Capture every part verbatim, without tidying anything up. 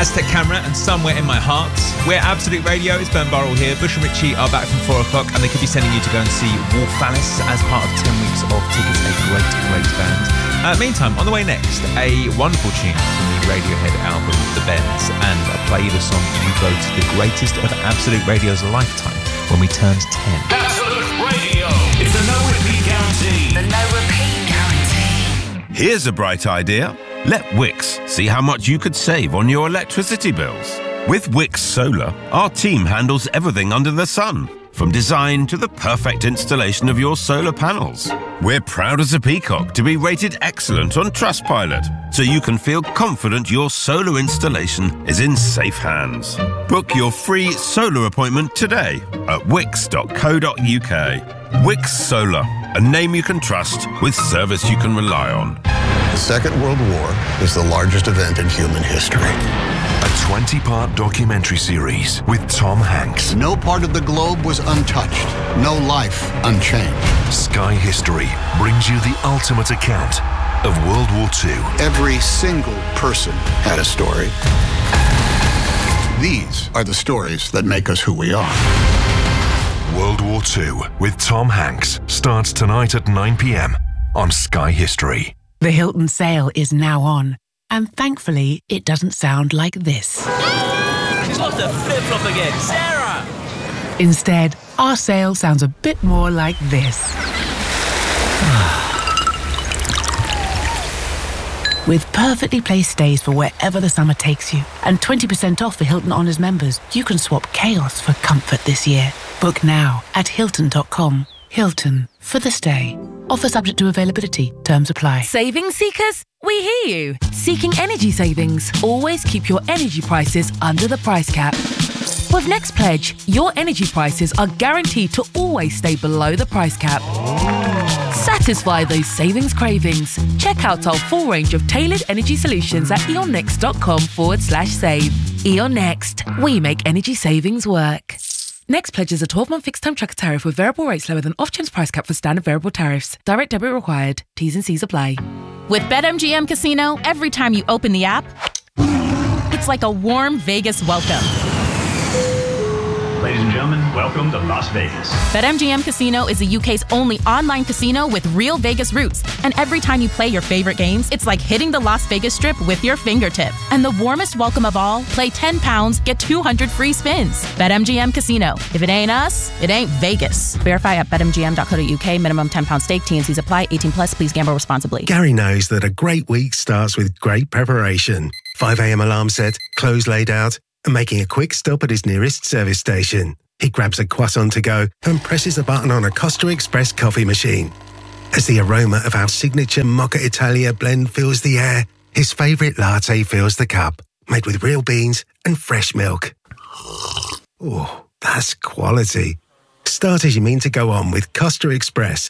Aztec Camera and Somewhere in My Heart. We're Absolute Radio. It's Ben Burrell here. Bush and Richie are back from four o'clock and they could be sending you to go and see Wolf Alice as part of ten weeks of Tickets, a great, great band. Uh, meantime, on the way next, a wonderful tune from the Radiohead album, The Bends, and I'll play you the song you voted the greatest of Absolute Radio's lifetime when we turned ten. Absolute Radio. It's the no repeat guarantee. The no repeat guarantee. Here's a bright idea. Let Wix see how much you could save on your electricity bills. With Wix Solar, our team handles everything under the sun, from design to the perfect installation of your solar panels. We're proud as a peacock to be rated excellent on Trustpilot, so you can feel confident your solar installation is in safe hands. Book your free solar appointment today at wix dot co dot uk. Wix Solar, a name you can trust with service you can rely on. The Second World War is the largest event in human history. A twenty-part documentary series with Tom Hanks. No part of the globe was untouched. No life unchanged. Sky History brings you the ultimate account of World War Two. Every single person had a story. These are the stories that make us who we are. World War Two with Tom Hanks starts tonight at nine p.m. on Sky History. The Hilton sale is now on, and thankfully, it doesn't sound like this. She's lost her flip-flop again, Sarah! Instead, our sale sounds a bit more like this. With perfectly placed stays for wherever the summer takes you, and twenty percent off for Hilton Honors members, you can swap chaos for comfort this year. Book now at hilton dot com. Hilton, for the stay. Offer subject to availability. Terms apply. Savings seekers? We hear you. Seeking energy savings? Always keep your energy prices under the price cap. With Next Pledge, your energy prices are guaranteed to always stay below the price cap. Satisfy those savings cravings. Check out our full range of tailored energy solutions at eonnext.com forward slash save. Eon Next. We make energy savings work. Next Pledge is a twelve-month fixed-term tracker tariff with variable rates lower than off-chain price cap for standard variable tariffs. Direct debit required. T's and C's apply. With BetMGM Casino, every time you open the app, it's like a warm Vegas welcome. Ladies and gentlemen, welcome to Las Vegas. BetMGM Casino is the U K's only online casino with real Vegas roots. And every time you play your favorite games, it's like hitting the Las Vegas Strip with your fingertip. And the warmest welcome of all, play ten pounds, get two hundred free spins. BetMGM Casino. If it ain't us, it ain't Vegas. Verify at bet M G M dot co dot U K. Minimum ten pound stake. T and C's apply. eighteen plus. Please gamble responsibly. Gary knows that a great week starts with great preparation. five a.m. alarm set, clothes laid out, and making a quick stop at his nearest service station. He grabs a croissant to go and presses a button on a Costa Express coffee machine. As the aroma of our signature Mocha Italia blend fills the air, his favourite latte fills the cup, made with real beans and fresh milk. Oh, that's quality. Start as you mean to go on with Costa Express.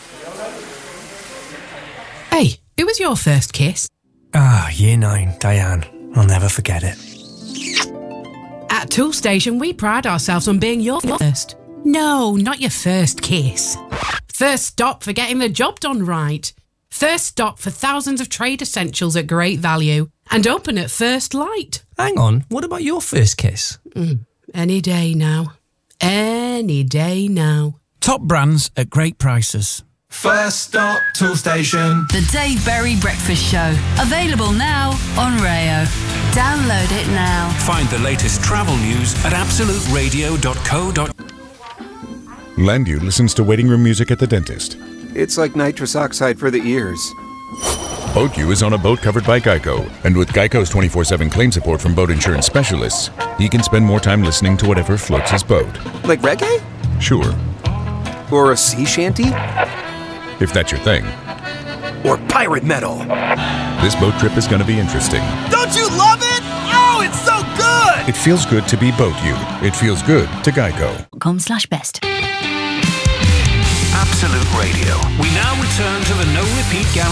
Hey, who was your first kiss? Ah, year nine, Diane. I'll never forget it. At Toolstation, we pride ourselves on being your first. No, not your first kiss. First stop for getting the job done right. First stop for thousands of trade essentials at great value. And open at first light. Hang on, what about your first kiss? Mm, any day now. Any day now. Top brands at great prices. First stop, Toolstation. The Dave Berry Breakfast Show. Available now on Rayo. Download it now. Find the latest travel news at absolute radio dot co dot uk. Landu listens to waiting room music at the dentist. It's like nitrous oxide for the ears. BoatU is on a boat covered by Geico, and with Geico's twenty-four seven claim support from boat insurance specialists, he can spend more time listening to whatever floats his boat. Like reggae? Sure. Or a sea shanty? If that's your thing. Or pirate metal. This boat trip is going to be interesting. Don't you love it? Oh, it's so good! It feels good to be BoatU. It feels good to Geico. Com slash best. Absolute Radio. We now return to the no repeat guarantee.